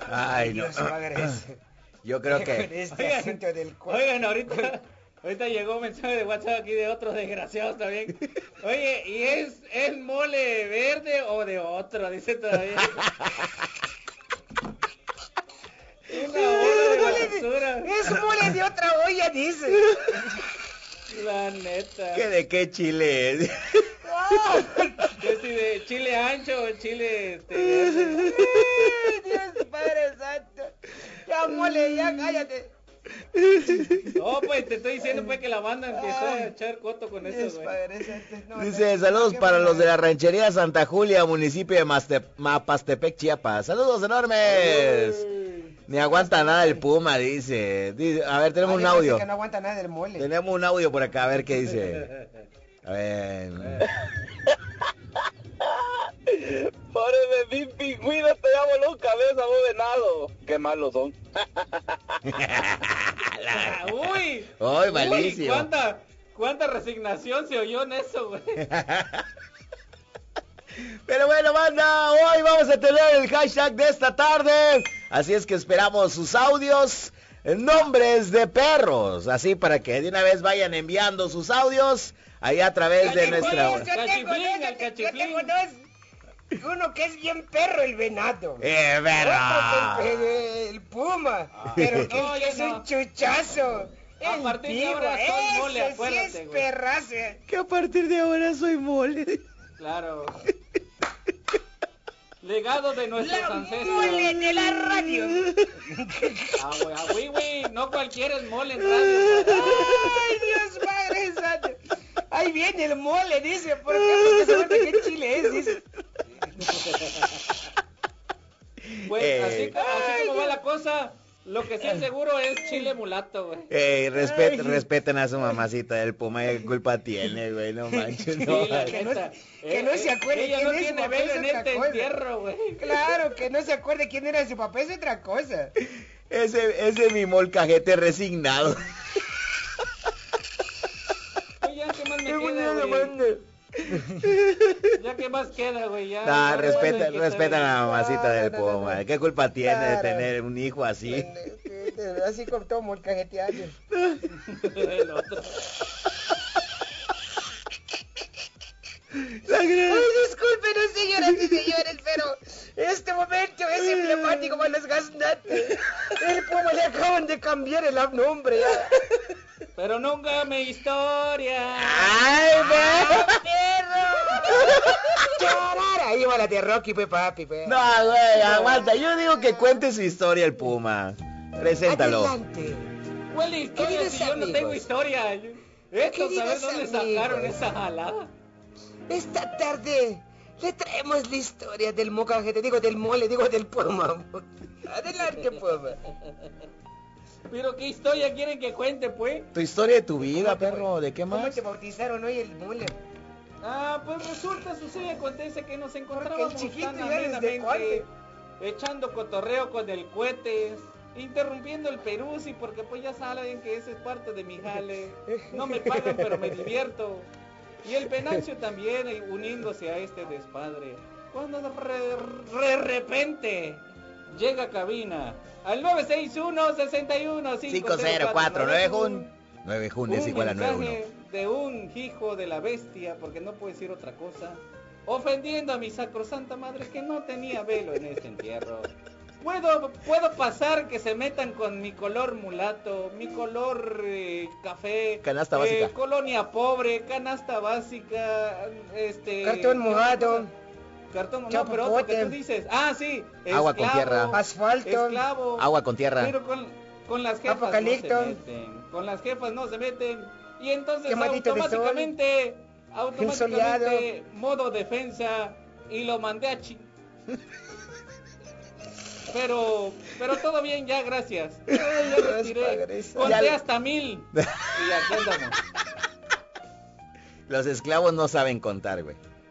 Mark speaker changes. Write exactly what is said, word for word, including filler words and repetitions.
Speaker 1: Ay, no. Yo creo que...
Speaker 2: Este
Speaker 3: oigan, del oigan, ahorita, ahorita llegó un mensaje de WhatsApp aquí de otros desgraciados también. Oye, ¿y es, es mole verde o de otro? Dice todavía. Una bola de basura.
Speaker 2: Es mole de otra olla, dice.
Speaker 3: La neta.
Speaker 1: ¿Qué de qué chile es?
Speaker 3: ¿Es de chile ancho o chile este?
Speaker 2: Ay, Dios Padre Santo. Ya mole, ya cállate.
Speaker 3: No, pues te estoy diciendo pues que la banda empezó a echar coto con eso, güey.
Speaker 2: No,
Speaker 1: dice, saludos para los de la ranchería Santa Julia, municipio de Maste Mapastepec, Chiapas. Saludos enormes. Uy, Ni aguanta nada el Puma, dice. dice a ver, tenemos Ay, un audio.
Speaker 2: Que no aguanta nada del mole.
Speaker 1: Tenemos un audio por acá, a ver qué dice. A ver.
Speaker 4: Pobre de mi pingüino, te llamo los cabezas, vos venado. Qué malos son.
Speaker 3: Uy,
Speaker 1: uy, malísimo.
Speaker 3: Uy, ¿cuánta, cuánta resignación se oyó en eso, güey.
Speaker 1: Pero bueno, banda, hoy vamos a tener el hashtag de esta tarde. Así es que esperamos sus audios, nombres de perros. Así para que de una vez vayan enviando sus audios ahí a través de nuestra...
Speaker 2: Yo tengo, el cachiflín. Uno que es bien perro, el venado.
Speaker 1: Eh, perro.
Speaker 2: El, el, el puma. Ah, pero que, no, que es no. un chuchazo.
Speaker 3: A el partir tío, de ahora soy mole, acuérdate,
Speaker 2: sí es perrazo.
Speaker 1: Que a partir de ahora soy mole.
Speaker 3: Claro. Legado de nuestros
Speaker 2: la
Speaker 3: ancestros.
Speaker 2: Mole de la radio.
Speaker 3: Ah, güey, ah, güey, güey, no cualquiera es mole en radio.
Speaker 2: Ay, Dios Padre Santo. Ahí viene el mole, dice. ¿Por qué? Porque se ve qué chile es, dice.
Speaker 3: Pues eh, así, así como va la cosa, lo que sí es seguro es chile mulato, güey.
Speaker 1: Eh, respet, respeten a su mamacita del Puma, ¿qué culpa tiene, güey? No manches, no.
Speaker 2: Sí, que, no, que eh, no se acuerde
Speaker 3: ella
Speaker 2: quién
Speaker 3: no
Speaker 2: es
Speaker 3: tiene
Speaker 2: su papá,
Speaker 3: velo en este
Speaker 2: cosa.
Speaker 3: entierro, güey.
Speaker 2: Claro, que no se acuerde quién era su papá, es otra cosa.
Speaker 1: Ese, ese mi molcajete resignado.
Speaker 3: Oye, ya, ¿qué más me queda, güey? Ya que más queda, güey, ya.
Speaker 1: Nah, no, respeta, respeta a la mamacita del no, Puma. No, no. ¿Qué culpa tiene claro. de tener un hijo así?
Speaker 2: Así como todo molcajeteando.
Speaker 3: El otro.
Speaker 2: Ay, discúlpenos, señoras y señores, pero este momento es emblemático para los gaznantes. El Puma le acaban de cambiar el nombre ya.
Speaker 3: Pero nunca me historia.
Speaker 2: ¡Ay, ¡Ah, perro! ¡Charara! Ahí va la de Rocky, pues, papi, pues.
Speaker 1: No, güey, aguanta. Yo digo que cuente su historia el Puma. Preséntalo.
Speaker 2: Adelante.
Speaker 3: ¿Cuál historia si yo no tengo historia? Esto, ¿sabes dónde sacaron esa jalada?
Speaker 2: Esta tarde le traemos la historia del mocajete, digo del mole, digo del Puma. Adelante, Puma.
Speaker 3: ¿Pero qué historia quieren que cuente, pues?
Speaker 1: Tu historia de tu vida, perro, ¿de qué más?
Speaker 2: ¿Cómo te bautizaron hoy el mole?
Speaker 3: Ah, pues resulta, sucede, acontece que nos encontrábamos
Speaker 2: el chiquito
Speaker 3: tan
Speaker 2: ya
Speaker 3: amenamente echando cotorreo con el cohetes, interrumpiendo el Peruzzi, porque pues ya saben que esa es parte de mi jale. No me pagan, pero me divierto. Y el Venancio también uniéndose a este despadre. Cuando de re, re repente llega a cabina al nueve seis uno, seis uno,
Speaker 1: cinco cero cuatro, nueve jun. nueve jun es igual a nueve uno.
Speaker 3: De un hijo de la bestia, porque no puedo decir otra cosa, ofendiendo a mi sacrosanta madre que no tenía velo en este entierro. Puedo, puedo pasar que se metan con mi color mulato, mi color eh, café,
Speaker 1: canasta básica,
Speaker 3: eh, colonia pobre, canasta básica, este,
Speaker 2: cartón mojado,
Speaker 3: cartón, no, pero otro que tú dices, ah, sí, esclavo,
Speaker 1: agua con tierra,
Speaker 2: asfalto,
Speaker 3: esclavo,
Speaker 1: agua con tierra,
Speaker 3: pero con, con las jefas no se meten, con las jefas no se meten, y entonces automáticamente, automáticamente, modo defensa, y lo mandé a chi... Pero, pero todo bien ya, gracias. Yo ya retiré, conté hasta mil. Y aquí andamos.
Speaker 1: Los esclavos no saben contar, güey.